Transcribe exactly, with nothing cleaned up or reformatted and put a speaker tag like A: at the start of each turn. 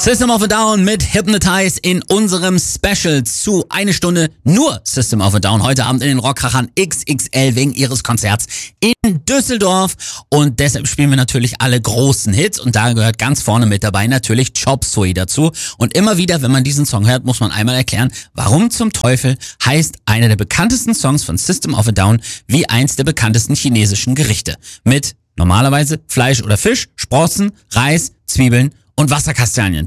A: System of a Down mit Hypnotize in unserem Special zu eine Stunde nur System of a Down. Heute Abend in den Rockkrachern X X L wegen ihres Konzerts in Düsseldorf. Und deshalb spielen wir natürlich alle großen Hits. Und da gehört ganz vorne mit dabei natürlich Chop Suey dazu. Und immer wieder, wenn man diesen Song hört, muss man einmal erklären, warum zum Teufel heißt einer der bekanntesten Songs von System of a Down wie eins der bekanntesten chinesischen Gerichte. Mit normalerweise Fleisch oder Fisch, Sprossen, Reis, Zwiebeln und Wasserkastanien.